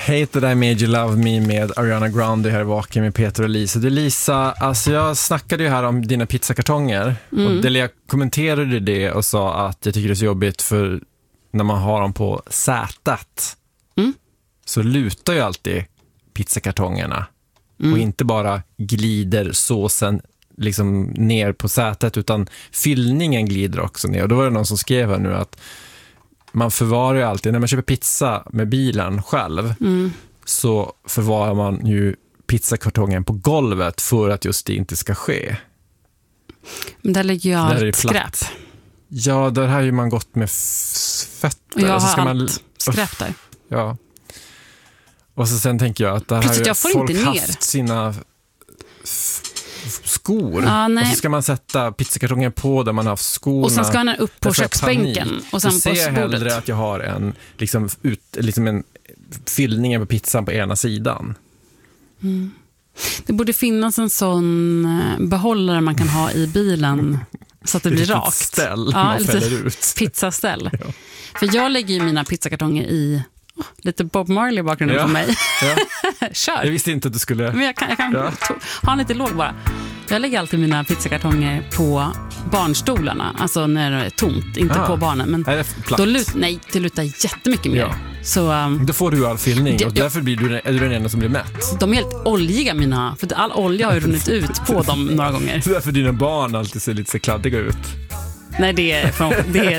Hate That I Made You Love Me med Ariana Grande här vaken med Peter och Lisa. Du Lisa, alltså jag snackade ju här om dina pizzakartonger och Delia kommenterade det och sa att jag tycker det är så jobbigt för när man har dem på sätet så lutar ju alltid pizzakartongerna och inte bara glider såsen liksom ner på sätet utan fyllningen glider också ner. Och då var det någon som skrev här nu att man förvarar ju alltid, när man köper pizza med bilen själv så förvarar man ju pizzakartongen på golvet för att just det inte ska ske. Men där ligger ju allt skräp. Ja, där har ju man gått med fötter. Och jag har man allt skräp där. Ja. Och så sen tänker jag att där har ju folk haft sina skor. Och så ska man sätta pizzakartongen på där man har haft skorna. Och sen ska den upp på köksbänken. Och sen så på ser jag hellre att jag har en, liksom en fyllning på pizzan på ena sidan. Det borde finnas en sån behållare man kan ha i bilen så att det blir rakt. Ställ man fäller ut. Pizzaställ. Ja. För jag lägger ju mina pizzakartonger i lite Bob Marley i bakgrunden på mig. Ja. Kör. Jag visste inte att du skulle... Men jag kan ha en lite låg bara. Jag lägger alltid mina pizzakartonger på barnstolarna. Alltså när det är tomt, inte på barnen. Men då det lutar jättemycket mer. Ja. Så, då får du all fyllning och därför är du den enda som blir mätt. De är helt oljiga mina, för all olja har ju runnit ut på dem några gånger. Därför dina barn alltid ser lite så kladdiga ut. Nej, det är